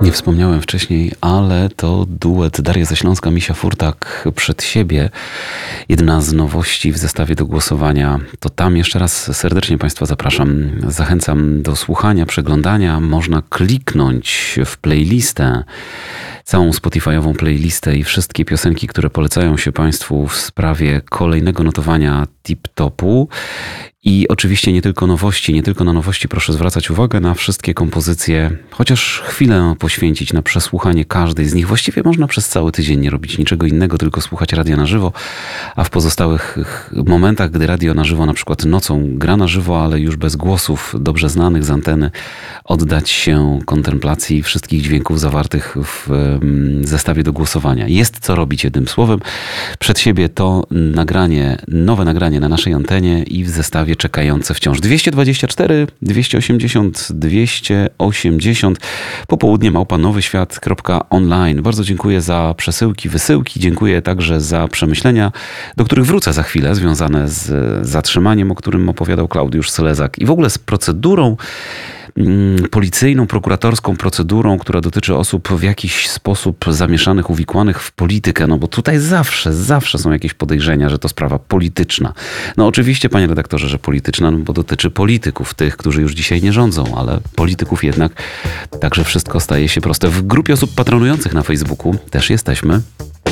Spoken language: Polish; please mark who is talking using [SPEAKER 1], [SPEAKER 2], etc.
[SPEAKER 1] Nie wspomniałem wcześniej, ale to duet Daria ze Śląska, Misia Furtak przed siebie. Jedna z nowości w zestawie do głosowania. To tam jeszcze raz serdecznie Państwa zapraszam. Zachęcam do słuchania, przeglądania. Można kliknąć w playlistę, całą Spotify'ową playlistę i wszystkie piosenki, które polecają się Państwu w sprawie kolejnego notowania tip-topu. I oczywiście nie tylko na nowości proszę zwracać uwagę na wszystkie kompozycje, chociaż chwilę poświęcić na przesłuchanie każdej z nich. Właściwie można przez cały tydzień nie robić niczego innego, tylko słuchać radia na żywo, a w pozostałych momentach, gdy radio na żywo, na przykład nocą, gra na żywo, ale już bez głosów dobrze znanych z anteny, oddać się kontemplacji wszystkich dźwięków zawartych w zestawie do głosowania. Jest co robić, jednym słowem. Przed siebie to nowe nagranie na naszej antenie i w zestawie czekające wciąż 224, 280, 280, popołudnie @nowyświat.online. Bardzo dziękuję za przesyłki, wysyłki. Dziękuję także za przemyślenia, do których wrócę za chwilę, związane z zatrzymaniem, o którym opowiadał Klaudiusz Selezak i w ogóle z procedurą policyjną, prokuratorską procedurą, która dotyczy osób w jakiś sposób zamieszanych, uwikłanych w politykę, no bo tutaj zawsze są jakieś podejrzenia, że to sprawa polityczna. No oczywiście, panie redaktorze, że polityczna, no bo dotyczy polityków, tych, którzy już dzisiaj nie rządzą, ale polityków jednak, także wszystko staje się proste. W grupie osób patronujących na Facebooku też jesteśmy.